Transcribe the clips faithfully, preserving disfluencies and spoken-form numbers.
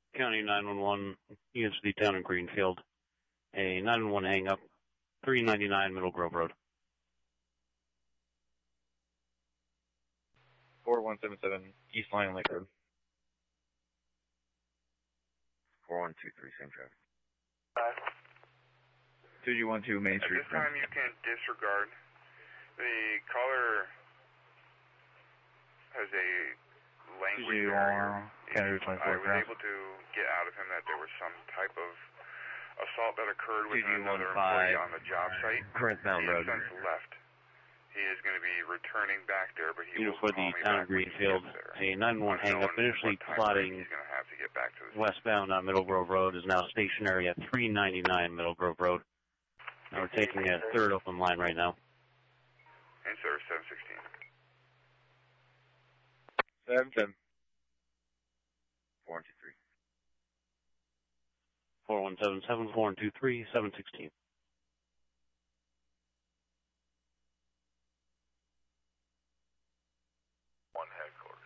County nine one one, units to the town of Greenfield. A nine one one hang up, three ninety-nine Middle Grove Road. four one seven seven East Lion Lake Road. four one two three, same traffic. two G one two Main At Street. this time, you can disregard. The caller has a language barrier. I was able to get out of him that there was some type of assault that occurred with another employee on the job site. Corinth Mountain He has Road. since left. He is going to be returning back there, but he Unit will for call the me town back of when he Greenfield. gets there. A nine one one hang up, initially What time plotting he's going to have to get back to the westbound on Middle Grove Road, is now stationary at three ninety-nine Middle Grove Road. Now we're taking a third open line right now. And service seven sixteen. seven seven. four one two three. four one seven seven, four one two three, seven sixteen. One headquarters.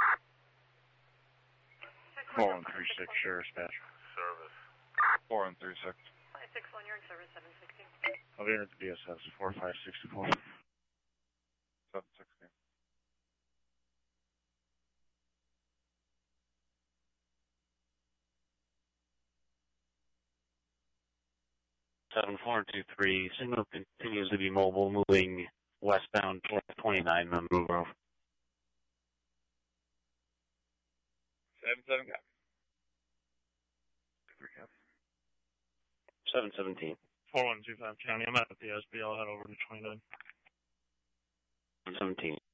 four one three six, Sheriff's Dispatch. Service. four one three six. five six one, you're in service seven sixteen. I'll be in at the D S S, four five six four. seven sixteen. seven four two three, signal continues to be mobile, moving westbound towards twenty-nine Middle Grove. seven seven copy. three copy. seven seventeen. four one two five County, I'm out at the S B, I'll head over to twenty-nine. seventeen.